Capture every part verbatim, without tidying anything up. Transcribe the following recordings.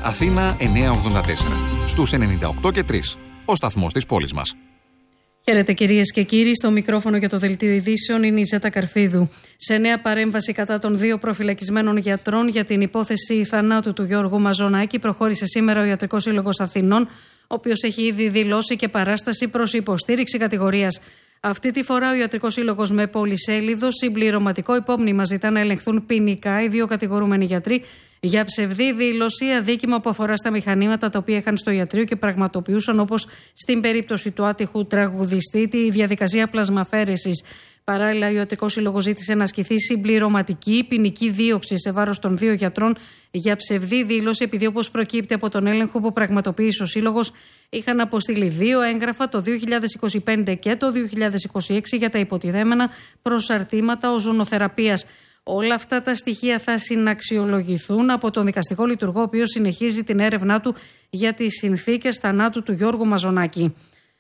Αθήνα εννιακόσια ογδόντα τέσσερα. Στους ενενήντα οκτώ και τρία. Ο σταθμός της πόλης μας. Χαίρετε κυρίες και κύριοι, στο μικρόφωνο για το Δελτίο Ειδήσεων είναι η Ζέτα Καρφίδου. Σε νέα παρέμβαση κατά των δύο προφυλακισμένων γιατρών για την υπόθεση θανάτου του Γιώργου Μαζονάκη προχώρησε σήμερα ο Ιατρικός Σύλλογος Αθηνών, ο οποίος έχει ήδη δηλώσει και παράσταση προς υποστήριξη κατηγορίας. Αυτή τη φορά ο Ιατρικός Σύλλογος με πολυσέλιδο συμπληρωματικό υπόμνημα ζητά να ελεγχθούν ποινικά οι δύο κατηγορούμενοι γιατροί για ψευδή δήλωση, αδίκημα που αφορά στα μηχανήματα τα οποία είχαν στο ιατρείο και πραγματοποιούσαν, όπως στην περίπτωση του άτυχου τραγουδιστή, τη διαδικασία πλασμαφέρεσης. Παράλληλα, ο Ιατρικός Σύλλογος ζήτησε να ασκηθεί συμπληρωματική ποινική δίωξη σε βάρος των δύο γιατρών για ψευδή δήλωση, επειδή, όπως προκύπτει από τον έλεγχο που πραγματοποίησε ο Σύλλογος, είχαν αποστείλει δύο έγγραφα το δύο χιλιάδες είκοσι πέντε και το δύο χιλιάδες είκοσι έξι για τα υποτιθέμενα προσαρτήματα οζονοθεραπείας. Όλα αυτά τα στοιχεία θα συναξιολογηθούν από τον δικαστικό λειτουργό, ο οποίος συνεχίζει την έρευνά του για τις συνθήκες θανάτου του Γιώργου Μαζονάκη.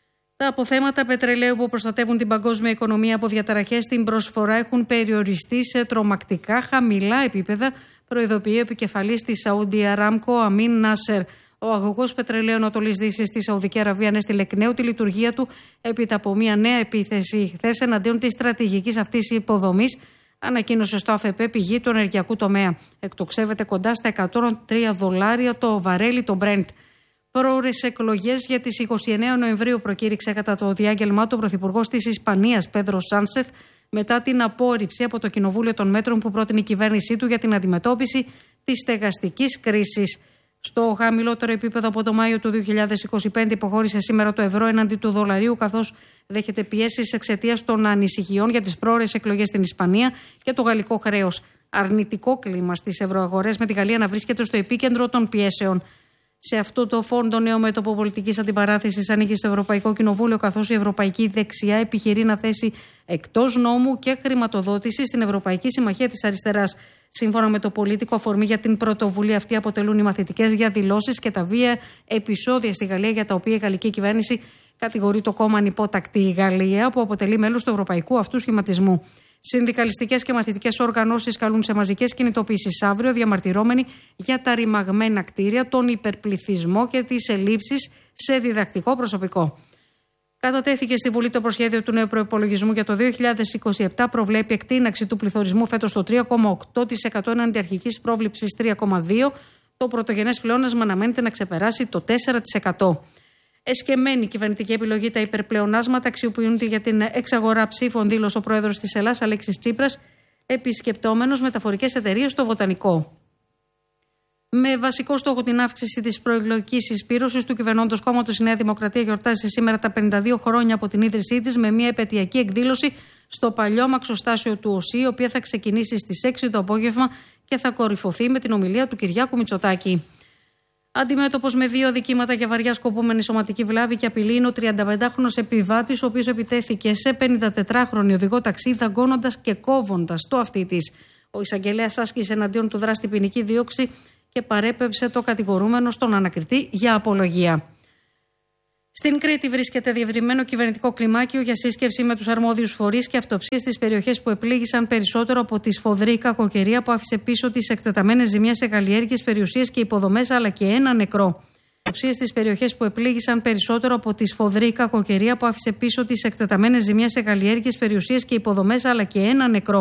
Τα αποθέματα πετρελαίου που προστατεύουν την παγκόσμια οικονομία από διαταραχές στην προσφορά έχουν περιοριστεί σε τρομακτικά χαμηλά επίπεδα, προειδοποιεί ο επικεφαλής της Σαούντι Αράμκο, Αμίν Νάσερ. Ο αγωγός πετρελαίου Ανατολής Δύσης στη Σαουδική Αραβία ανέστηλε εκ νέου τη λειτουργία του έπειτα από μια νέα επίθεση χθες εναντίον της στρατηγικής αυτής υποδομής, ανακοίνωσε στο ΑΦΠ πηγή του ενεργειακού τομέα. Εκτοξεύεται κοντά στα εκατόν τρία δολάρια το βαρέλι το Brent. Πρόορες εκλογές για τις είκοσι εννέα Νοεμβρίου προκήρυξε κατά το διάγγελμά του ο Πρωθυπουργός της Ισπανίας, Πέδρο Σάνσεθ, μετά την απόρριψη από το Κοινοβούλιο των μέτρων που πρότεινε η κυβέρνησή του για την αντιμετώπιση της στεγαστικής κρίσης. Στο χαμηλότερο επίπεδο από το Μάιο του δύο χιλιάδες είκοσι πέντε υποχώρησε σήμερα το ευρώ εναντί του δολαρίου, καθώς δέχεται πιέσεις εξαιτίας των ανησυχιών για τις πρόορες εκλογές στην Ισπανία και το γαλλικό χρέος. Αρνητικό κλίμα στις ευρωαγορές, με τη Γαλλία να βρίσκεται στο επίκεντρο των πιέσεων. Σε αυτό το φόντο, το νέο μέτωπο πολιτικής αντιπαράθεσης ανήκει στο Ευρωπαϊκό Κοινοβούλιο, καθώς η Ευρωπαϊκή Δεξιά επιχειρεί να θέσει εκτός νόμου και χρηματοδότηση στην Ευρωπαϊκή Συμμαχία της Αριστεράς. Σύμφωνα με το Πολίτικο, αφορμή για την πρωτοβουλία αυτή αποτελούν οι μαθητικές διαδηλώσεις και τα βία επεισόδια στη Γαλλία, για τα οποία η γαλλική κυβέρνηση κατηγορεί το κόμμα Ανυπότακτη Γαλλία, που αποτελεί μέλος του ευρωπαϊκού αυτού σχηματισμού. Συνδικαλιστικές και μαθητικές οργανώσεις καλούν σε μαζικές κινητοποιήσεις αύριο, διαμαρτυρώμενοι για τα ρημαγμένα κτίρια, τον υπερπληθυσμό και τις ελλείψεις σε διδακτικό προσωπικό. Κατατέθηκε στη Βουλή το προσχέδιο του νέου προϋπολογισμού για το δύο χιλιάδες είκοσι επτά. Προβλέπει εκτείναξη του πληθωρισμού φέτος στο τρία κόμμα οκτώ τοις εκατό εναντί αρχικής πρόβλεψης τρία κόμμα δύο τοις εκατό. Το πρωτογενές πλεόνασμα αναμένεται να ξεπεράσει το τέσσερα τοις εκατό. Εσκεμμένη κυβερνητική επιλογή, τα υπερπλεονάσματα αξιοποιούνται για την εξαγορά ψήφων, δήλωσε ο πρόεδρος της Ελλάδας, Αλέξης Τσίπρας, επισκεπτόμενος μεταφορικές εταιρείες στο Βοτανικό. Με βασικό στόχο την αύξηση της προεκλογικής συσπήρωσης του κυβερνώντος κόμματος, η Νέα Δημοκρατία γιορτάζει σήμερα τα πενήντα δύο χρόνια από την ίδρυσή της με μια επαιτειακή εκδήλωση στο παλιό μαξοστάσιο του ΟΣΥ, η οποία θα ξεκινήσει στις έξι το απόγευμα και θα κορυφωθεί με την ομιλία του Κυριάκου Μητσοτάκη. Αντιμέτωπος με δύο αδικήματα για βαριά σκοπούμενη σωματική βλάβη και απειλή είναι ο τριανταπεντάχρονος επιβάτης, ο οποίος επιτέθηκε σε πενηντατετράχρονη οδηγό ταξί, δαγκώνοντας και κόβοντας το αυτί της. Ο εισαγγελέας άσκησε εναντίον του δράστη ποινική δίωξη και παρέπεψε το κατηγορούμενο στον ανακριτή για απολογία. Στην Κρήτη βρίσκεται διευρυμένο κυβερνητικό κλιμάκιο για σύσκεψη με τους αρμόδιους φορείς και αυτοψίες στις περιοχές που επλήγησαν περισσότερο από τη σφοδρή κακοκαιρία που άφησε πίσω τις εκτεταμένες ζημιές σε καλλιέργειες, περιουσίες και υποδομές, αλλά και ένα νεκρό. Αυτοψίες στις περιοχές που επλήγησαν περισσότερο από τη σφοδρή κακοκαιρία που άφησε πίσω τις εκτεταμένες ζημιές σε καλλιέργειες, περιουσίες και υποδομές, αλλά και ένα νεκρό.